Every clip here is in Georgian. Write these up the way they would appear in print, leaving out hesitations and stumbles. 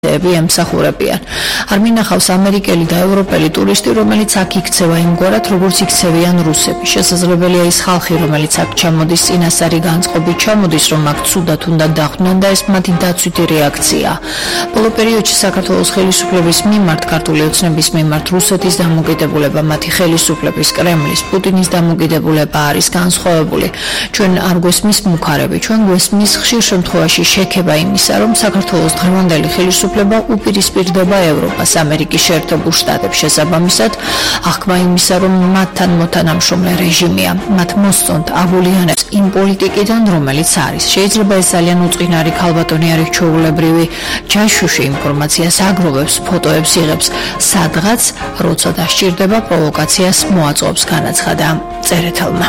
ემსახურებიან. არ მინახავს ამერიკელი და ევროპელი ტურისტი, რომელიც აქ იქცევა იმგვარად, როგორც იქცევიან რუსები. შესაძლებელია ის ხალხი, რომელიც აქ ჩამოდის, წინასწარი განწყობით ჩამოდის, რომ აქ ცუდად უნდა დახვდნენ და ეს მათი დაცვითი რეაქციაა. ბოლო პერიოდში საქართველოს ხელისუფლების მიმართ, ქართული ოცნების მიმართ რუსეთის დამოკიდებულება, მათი ხელისუფლების, კრემლის, პუტინის დამოკიდებულება არის განსხვავებული. ჩვენ არ გვესმის მუქარები, ჩვენ გვესმის ხშირ შემთხვევაში შექება იმისა, რომ საქართველოს დღევანდელი ხელისუფლება უპირისპირდება ევროპას, ამერიკის შეერთებულ შტატებს შესაბამისად, აღქმა იმისა, რომ მათთან მოთანამშრომლე რეჟიმია, მათ მოსწონთ ავლიანებს იმ პოლიტიკიდან, რომელიც არის. შეიძლება ეს ძალიან უწყინარი ქალბატონი არის ჩვეულებრივი ჯაშუში ინფორმაციას აგროვებს, ფოტოებს იღებს, სადღაც როცა დასჭირდება პროვოკაციას მოაწყობს, განაცხადა წერეთელმა.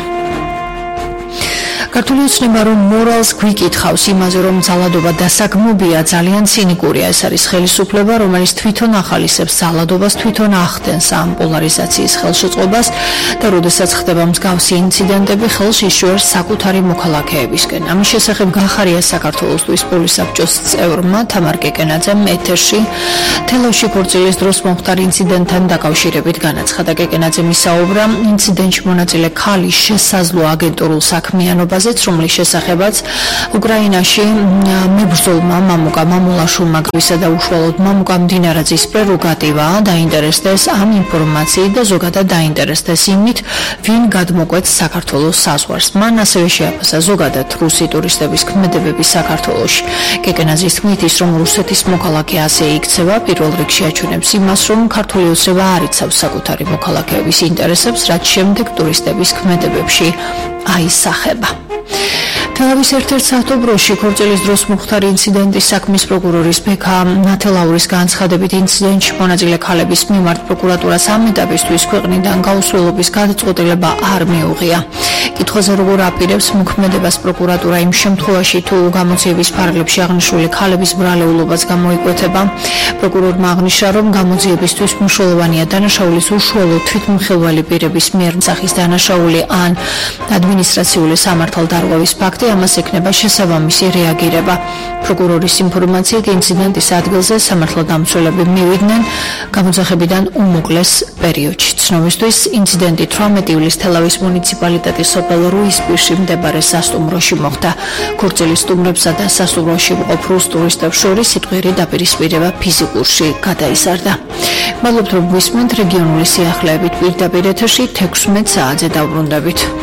ქართული ოცნება რომ მორალს გვიკითხავს იმაზე, რომ ძალადობა დასაგმობია, ძალიან ცინიკურია. ეს არის ხელისუფლება, რომელიც თვითონ ახალისებს ძალადობას, თვითონ ახდენს ამ პოლარიზაციის ხელშეწყობას და როდესაც ხდება მსგავსი ინციდენტები, ხელს იშუერს საკუთარი მოქალაქეებისკენ. ამის შესახებ გახარია საქართველოსთვის პოლისაბჭოს წევრმა თამარ კეკენაძემ ეთერში თელავში ქორწილის დროს მომხდარ ინციდენტთან დაკავშირებით განაცხადა. კეკენაძემ ისაუბრა ინციდენტში მონაწილე ქალის შესაძლო აგენტურულ საქმიანობას, რომლის შესახებაც უკრაინაში მებრძოლმა მამუკა მამულაშვილმა გვისა და უშუალოდ მამუკა მდინარაძის პრეროგატივაა დაინტერესდეს ამ ინფორმაციით და ზოგადად დაინტერესდეს იმით, ვინ გადმოკვეთს საქართველოს საზღვარს. მან ასევე შეაფასა ზოგადად რუსი ტურისტების ქმედებები საქართველოში. კეკენაძის თქმით, ის რომ რუსეთის მოქალაქე ასე იქცევა, პირველ რიგში აჩვენებს იმას, რომ ქართული ოცნება არ იცავს საკუთარი მოქალაქეების ინტერესებს, რაც შემდეგ ტურისტების ქმედებებში აისახება. თელავის ერთ-ერთ საავტობუსში ქორწილის დროს მომხდარი ინციდენტის საქმის პროკურორის ბექა ნათელაურის განცხადებით, ინციდენტში მონაწილე ქალების მიმართ პროკურატურას ამ ეტაპისთვის ქვეყნიდან გაუსვლელობის გადაწყვეტილება არ მიუღია. კითხვაზე როგორ აპირებს მოქმედებას პროკურატურა იმ შემთხვევაში, თუ გამოძიების ფარგლებში აღნიშნული ქალების ბრალეულობაც გამოიკვეთება. პროკურორმა აღნიშნა, რომ გამოძიებისთვის მნიშვნელოვანია დანაშაულის უშუალო თვითმხილველი პირების მიერ სახის დანაშაული ან ადმინისტრაციული სამართალდარღვევის ფაქტი, ამას ექნება შესაბამისი რეაგირება. პროკურორის ინფორმაციით, ინციდენტის ადგილზე სამართალდამცველები მივიდნენ გამოძახებიდან უმოკლეს პერიოდში. ცნობისთვის, ინციდენტი 18 ივლისს თელავის მუნიციპალიტეტის სოფელ რუისპირში მდებარე სასტუმროში მოხდა. ქორწილის სტუმრებსა და სასტუმროში მყოფ რუს ტურისტებს შორის სიტყვიერი დაპირისპირება ფიზიკურში გადაიზარდა. მადლობთ, რომ გვისმენთ რეგიონული სიახლეებით პირდაპირ ეთერში 16 საათზე დავბრუნდებით.